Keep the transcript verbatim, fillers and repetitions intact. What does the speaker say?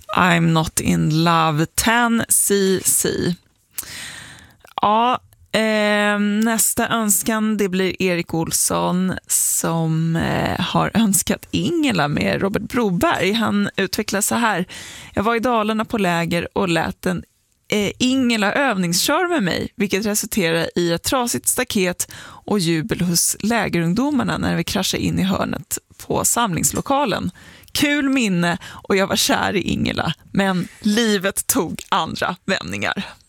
I'm not in love, ten C C. Ja, eh, nästa önskan det blir Erik Olsson som eh, har önskat Ingela med Robert Broberg. Han utvecklar så här: jag var i Dalarna på läger och lät en eh, Ingela övningskör med mig, vilket resulterade i ett trasigt staket och jubel hos lägerungdomarna när vi kraschade in i hörnet på samlingslokalen. Kul minne och jag var kär i Ingela, men livet tog andra vändningar.